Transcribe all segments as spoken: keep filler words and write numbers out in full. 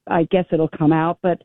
I guess it'll come out. But,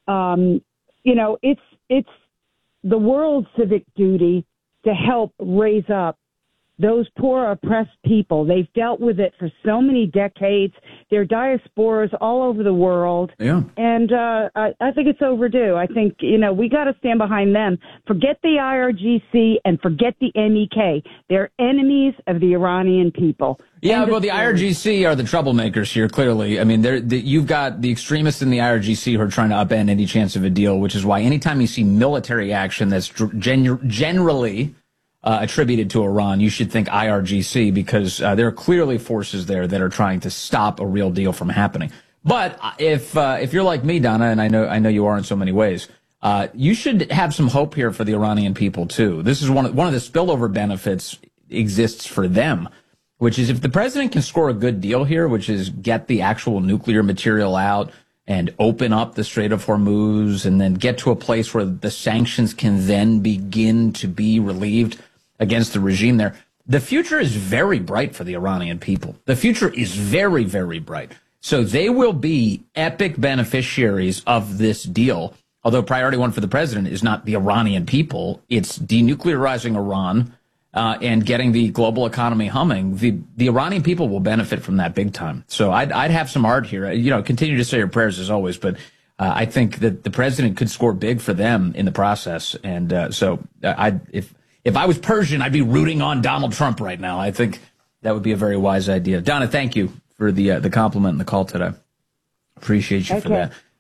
um, you know, it's it's the world's civic duty to help raise up those poor, oppressed people. They've dealt with it for so many decades. There are diasporas all over the world. Yeah. And uh, I, I think it's overdue. I think, you know, we got to stand behind them. Forget the I R G C and forget the M E K. They're enemies of the Iranian people. Yeah, well, the I R G C are the troublemakers here, clearly. I mean, they're, the, you've got the extremists in the I R G C who are trying to upend any chance of a deal, which is why anytime you see military action that's gen- generally uh, attributed to Iran, you should think I R G C, because uh, there are clearly forces there that are trying to stop a real deal from happening. But if uh, if you're like me, Donna, and I know I know you are in so many ways, uh, you should have some hope here for the Iranian people too. This is one of, one of the spillover benefits exists for them, which is if the president can score a good deal here, which is get the actual nuclear material out and open up the Strait of Hormuz and then get to a place where the sanctions can then begin to be relieved against the regime there, the future is very bright for the Iranian people. The future is very, very bright. So they will be epic beneficiaries of this deal, although priority one for the president is not the Iranian people. It's denuclearizing Iran, Uh, and getting the global economy humming. The the Iranian people will benefit from that big time. So I'd I'd have some art here. You know, continue to say your prayers as always, but uh, I think that the president could score big for them in the process. And uh, so I if if I was Persian, I'd be rooting on Donald Trump right now. I think that would be a very wise idea. Donna, thank you for the uh, the compliment and the call today. Appreciate you okay. for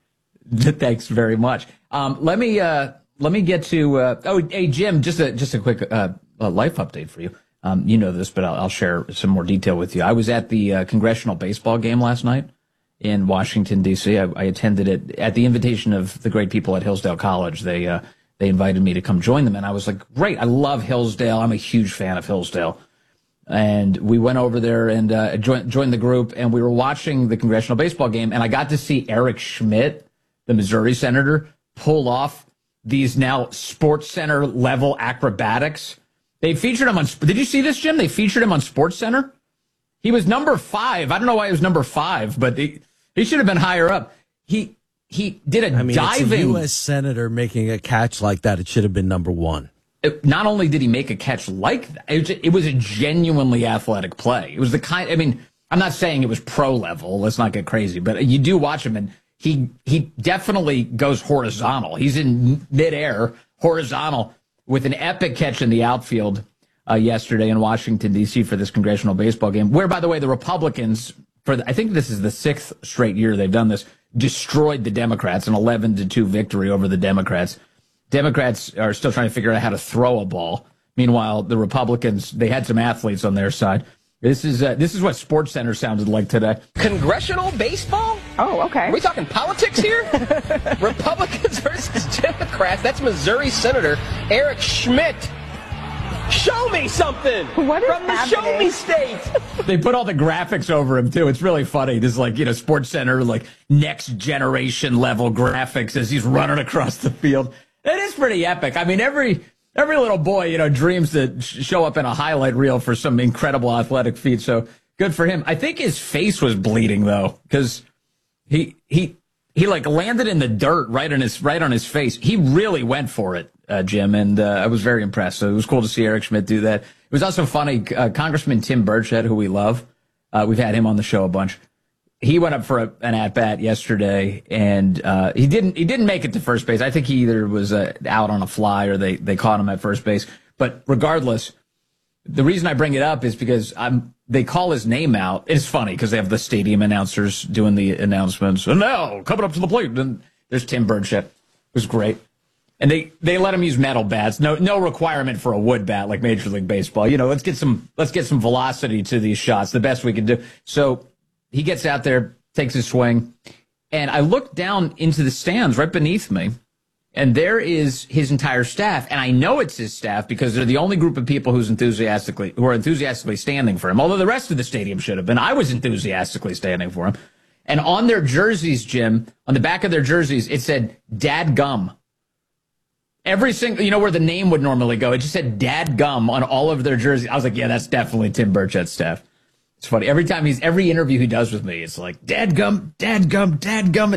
that. Thanks very much. Um, let me uh, let me get to uh, oh hey Jim, just a just a quick. Uh, A life update for you. Um, you know this, but I'll, I'll share some more detail with you. I was at the uh, congressional baseball game last night in Washington, D C. I, I attended it at the invitation of the great people at Hillsdale College. They uh, they invited me to come join them, and I was like, great, I love Hillsdale. I'm a huge fan of Hillsdale. And we went over there and uh, joined, joined the group, and we were watching the congressional baseball game, and I got to see Eric Schmidt, the Missouri senator, pull off these now Sports Center level acrobatics. They featured him on, did you see this, Jim? They featured him on Sports Center. He was number five. I don't know why he was number five, but he, he should have been higher up. He he did a I mean, diving. It's a U S senator making a catch like that. It should have been number one. It, not only did he make a catch like that, it was, it was a genuinely athletic play. It was the kind, I mean, I'm not saying it was pro level. Let's not get crazy, but you do watch him and he, he definitely goes horizontal. He's in midair, horizontal, with an epic catch in the outfield uh, yesterday in Washington, D C for this congressional baseball game, where, by the way, the Republicans, for the, I think this is the sixth straight year they've done this, destroyed the Democrats, an eleven to two victory over the Democrats. Democrats are still trying to figure out how to throw a ball. Meanwhile, the Republicans, they had some athletes on their side. This is uh, this is what Sports Center sounded like today. Congressional baseball? Oh, okay. Are we talking politics here? Republicans versus Democrats. That's Missouri Senator Eric Schmidt. Show me something what is from the happening? Show Me State. They put all the graphics over him, too. It's really funny. This is like, you know, Sports Center, like next generation level graphics as he's running across the field. It is pretty epic. I mean, every... Every little boy, you know, dreams to show up in a highlight reel for some incredible athletic feat. So good for him. I think his face was bleeding though, because he he he like landed in the dirt right on his right on his face. He really went for it, uh, Jim, and uh, I was very impressed. So it was cool to see Eric Schmidt do that. It was also funny. Uh, Congressman Tim Burchett, who we love, uh, we've had him on the show a bunch. He went up for a, an at bat yesterday, and uh, he didn't. He didn't make it to first base. I think he either was uh, out on a fly or they they caught him at first base. But regardless, the reason I bring it up is because I'm. They call his name out. It's funny because they have the stadium announcers doing the announcements. And now coming up to the plate, and there's Tim Burchett. It was great, and they they let him use metal bats. No no requirement for a wood bat like Major League Baseball. You know, let's get some let's get some velocity to these shots. The best we can do. So. He gets out there, takes his swing, and I look down into the stands right beneath me, and there is his entire staff. And I know it's his staff because they're the only group of people who's enthusiastically who are enthusiastically standing for him. Although the rest of the stadium should have been. I was enthusiastically standing for him. And on their jerseys, Jim, on the back of their jerseys, it said "Dad Gum." Every single, you know, where the name would normally go, it just said "Dad Gum" on all of their jerseys. I was like, yeah, that's definitely Tim Burchett's staff. It's funny. Every time he's, every interview he does with me, it's like, Dadgum, Dadgum, Dadgum.